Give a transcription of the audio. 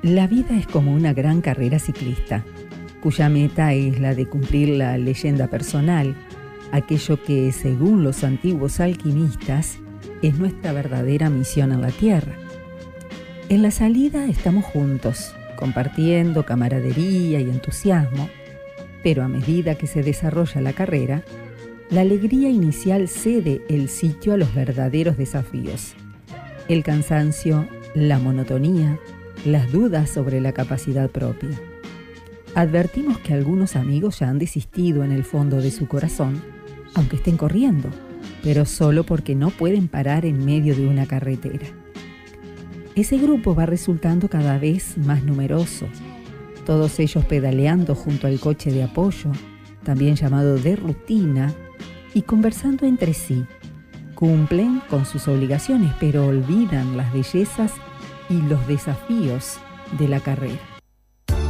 La vida es como una gran carrera ciclista, cuya meta es la de cumplir la leyenda personal, aquello que, según los antiguos alquimistas, es nuestra verdadera misión en la Tierra. En la salida estamos juntos, compartiendo camaradería y entusiasmo, pero a medida que se desarrolla la carrera, la alegría inicial cede el sitio a los verdaderos desafíos. El cansancio, la monotonía, las dudas sobre la capacidad propia. Advertimos que algunos amigos ya han desistido en el fondo de su corazón, aunque estén corriendo, pero solo porque no pueden parar en medio de una carretera. Ese grupo va resultando cada vez más numeroso, todos ellos pedaleando junto al coche de apoyo, también llamado de rutina, y conversando entre sí. Cumplen con sus obligaciones, pero olvidan las bellezas y los desafíos de la carrera.